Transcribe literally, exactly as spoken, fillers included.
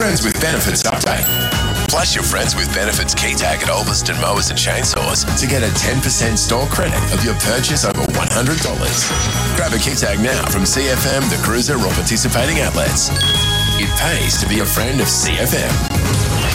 Friends with Benefits update. Plus your Friends with Benefits key tag at Ulverston Mowers and Chainsaws to get a ten percent store credit of your purchase over one hundred dollars. Grab a key tag now from C F M, The Cruiser or participating outlets. It pays to be a friend of C F M.